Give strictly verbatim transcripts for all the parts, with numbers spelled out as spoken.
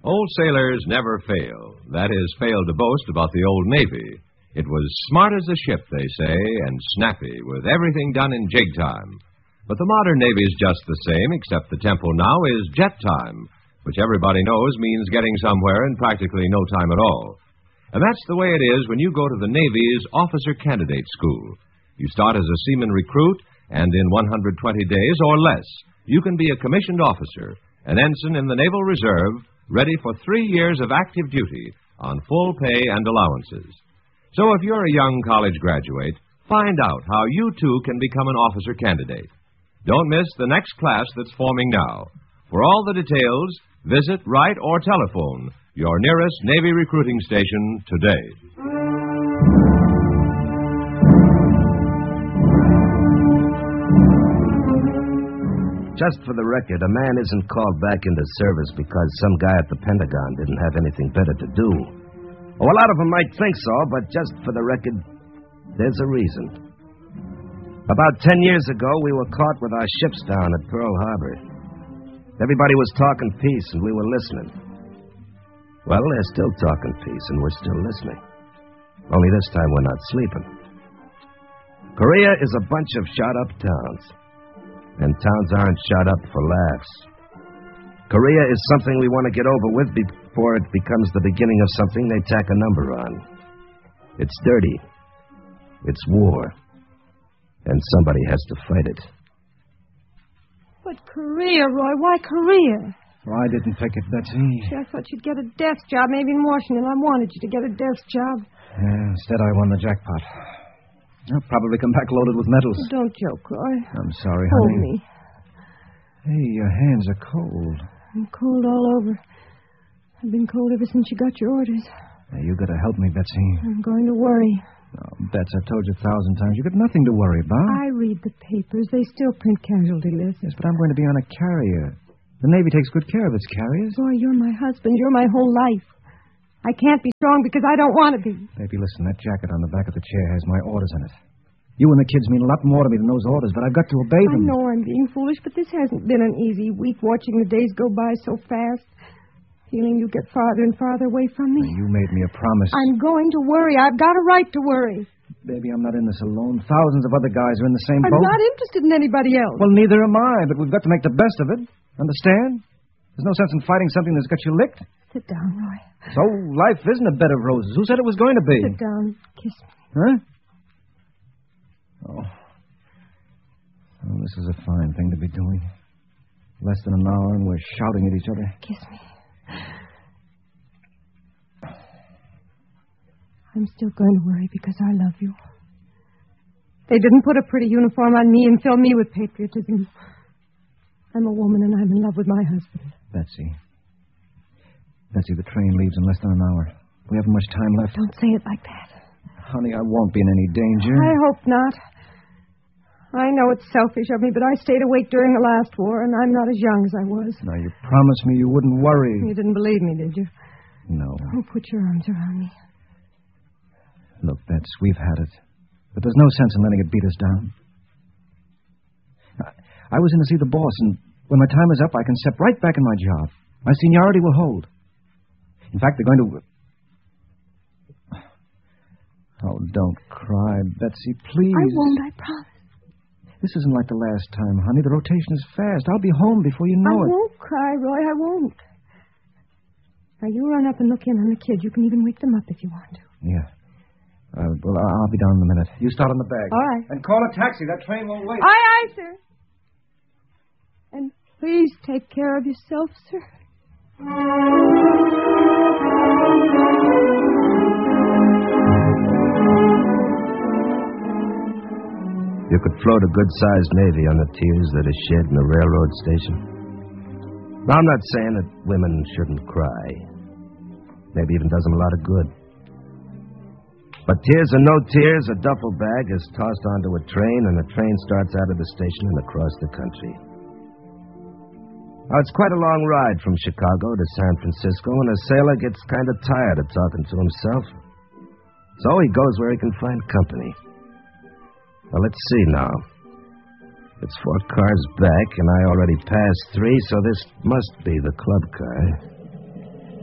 Old sailors never fail. That is, fail to boast about the old Navy. It was smart as a ship, they say, and snappy, with everything done in jig time. But the modern Navy's just the same, except the tempo now is jet time, which everybody knows means getting somewhere in practically no time at all. And that's the way it is when you go to the Navy's Officer Candidate School. You start as a seaman recruit, and in one hundred twenty days or less, you can be a commissioned officer, an ensign in the Naval Reserve, ready for three years of active duty on full pay and allowances. So if you're a young college graduate, find out how you too can become an officer candidate. Don't miss the next class that's forming now. For all the details, visit, write, or telephone your nearest Navy recruiting station today. Just for the record, a man isn't called back into service because some guy at the Pentagon didn't have anything better to do. Oh, a lot of them might think so, but just for the record, there's a reason. About ten years ago, we were caught with our ships down at Pearl Harbor. Everybody was talking peace, and we were listening. Well, they're still talking peace, and we're still listening. Only this time we're not sleeping. Korea is a bunch of shot-up towns. And towns aren't shot up for laughs. Korea is something we want to get over with before it becomes the beginning of something they tack a number on. It's dirty. It's war. And somebody has to fight it. But Korea, Roy, why Korea? Well, I didn't pick it, Betsy. Gee, I thought you'd get a desk job, maybe in Washington. I wanted you to get a desk job. Yeah, instead I won the jackpot. I'll probably come back loaded with medals. Oh, don't joke, Roy. I'm sorry, Hold honey. me. Hey, your hands are cold. I'm cold all over. I've been cold ever since you got your orders. Now, you gotta help me, Betsy. I'm going to worry. Oh, Bets, I've told you a thousand times. You got nothing to worry about. I read the papers. They still print casualty lists. Yes, but I'm going to be on a carrier. The Navy takes good care of its carriers. Roy, you're my husband. You're my whole life. I can't be strong because I don't want to be. Baby, listen, that jacket on the back of the chair has my orders in it. You and the kids mean a lot more to me than those orders, but I've got to obey them. I know I'm being foolish, but this hasn't been an easy week, watching the days go by so fast. Feeling you get farther and farther away from me. You made me a promise. I'm going to worry. I've got a right to worry. Baby, I'm not in this alone. Thousands of other guys are in the same I'm boat. not interested in anybody else. Well, neither am I, but we've got to make the best of it. Understand? There's no sense in fighting something that's got you licked. Sit down, Roy. So, life isn't a bed of roses. Who said it was going to be? Sit down. Kiss me. Huh? Oh. Oh, this is a fine thing to be doing. Less than an hour and we're shouting at each other. Kiss me. I'm still going to worry because I love you. They didn't put a pretty uniform on me and fill me with patriotism. I'm a woman and I'm in love with my husband. Betsy. Betsy, the train leaves in less than an hour. We haven't much time left. Don't say it like that. Honey, I won't be in any danger. I hope not. I know it's selfish of me, but I stayed awake during the last war, and I'm not as young as I was. Now, you promised me you wouldn't worry. You didn't believe me, did you? No. Oh, put your arms around me. Look, Bets, we've had it. But there's no sense in letting it beat us down. I, I was in to see the boss, and when my time is up, I can step right back in my job. My seniority will hold. In fact, they're going to... Oh, don't cry, Betsy, please. I won't, I promise. This isn't like the last time, honey. The rotation is fast. I'll be home before you know I it. I won't cry, Roy. I won't. Now, you run up and look in on the kids. You can even wake them up if you want to. Yeah. Uh, well, I'll be down in a minute. You start on the bag. All right. And call a taxi. That train won't wait. Aye, aye, sir. And please take care of yourself, sir. You could float a good-sized Navy on the tears that are shed in a railroad station. Now, I'm not saying that women shouldn't cry. Maybe even does them a lot of good. But tears or no tears, a duffel bag is tossed onto a train, and the train starts out of the station and across the country. Now, it's quite a long ride from Chicago to San Francisco, and a sailor gets kind of tired of talking to himself. So he goes where he can find company. Well, let's see now. It's four cars back, and I already passed three, so this must be the club car.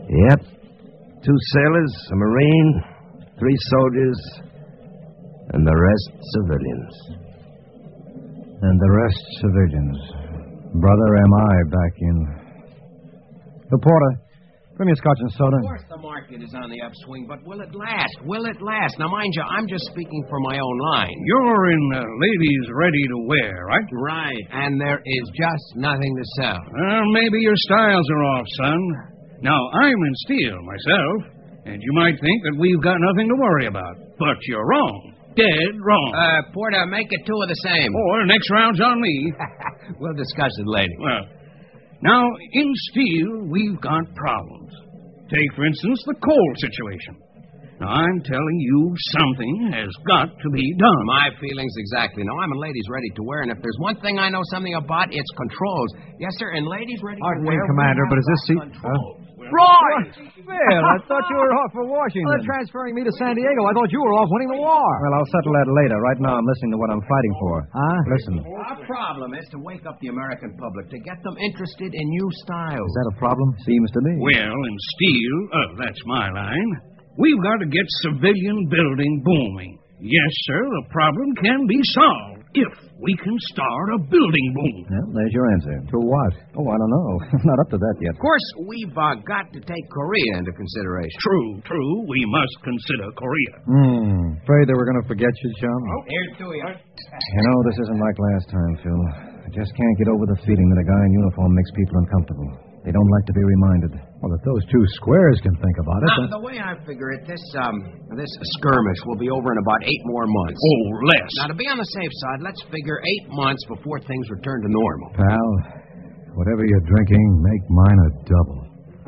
Yep. Two sailors, a Marine, three soldiers, and the rest civilians. And the rest civilians. Brother, am I back in. Reporter, bring me a scotch and soda. Of course the market is on the upswing, but will it last? Will it last? Now, mind you, I'm just speaking for my own line. You're in uh, ladies ready to wear, right? Right, and there is just nothing to sell. Well, maybe your styles are off, son. Now, I'm in steel myself, and you might think that we've got nothing to worry about. But you're wrong. Dead wrong. Uh, Porter, make it two of the same. Or next round's on me. We'll discuss it later. Well, now, in steel, we've got problems. Take, for instance, the coal situation. Now, I'm telling you, something has got to be done. My feelings exactly. Now, I'm in ladies ready to wear, and if there's one thing I know something about, it's controls. Yes, sir, in ladies ready Pardon to me, wear... Commander, but is this seat... Controls. Roy! Phil, I thought you were off for Washington. Well, they're transferring me to San Diego. I thought you were off winning the war. Well, I'll settle that later. Right now, I'm listening to what I'm fighting for. Huh? Listen. Our problem is to wake up the American public, to get them interested in new styles. Is that a problem? Seems to me. Well, in steel, oh, that's my line, we've got to get civilian building booming. Yes, sir, the problem can be solved if we can start a building boom. Well, there's your answer. To what? Oh, I don't know. I'm not up to that yet. Of course, we've uh, got to take Korea into consideration. True, true. We must consider Korea. Hmm. Afraid they were going to forget you, chum? Oh, here to you. You know, this isn't like last time, Phil. I just can't get over the feeling that a guy in uniform makes people uncomfortable. They don't like to be reminded. Well, if those two squares can think about it... Now, then... the way I figure it, this um, this skirmish will be over in about eight more months. Oh, less. Now, to be on the safe side, let's figure eight months before things return to normal. Pal, whatever you're drinking, make mine a double.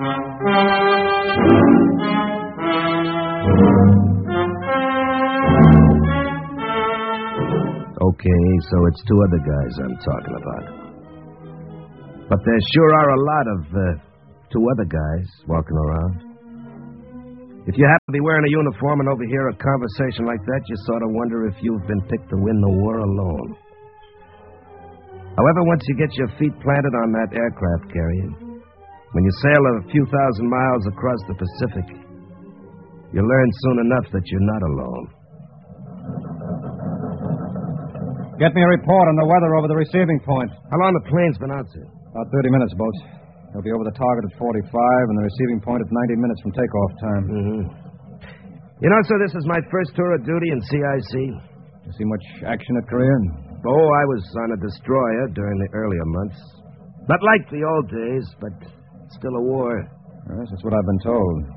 Okay, so it's two other guys I'm talking about. But there sure are a lot of uh, two other guys walking around. If you happen to be wearing a uniform and overhear a conversation like that, you sort of wonder if you've been picked to win the war alone. However, once you get your feet planted on that aircraft carrier, when you sail a few thousand miles across the Pacific, you learn soon enough that you're not alone. Get me a report on the weather over the receiving point. How long the plane's been out, sir? About thirty minutes, boats. They'll be over the target at forty-five and the receiving point at ninety minutes from takeoff time. Mm-hmm. You know, sir, this is my first tour of duty in C I C. You see much action at Korea? Oh, I was on a destroyer during the earlier months. Not like the old days, but still a war. Yes, that's what I've been told.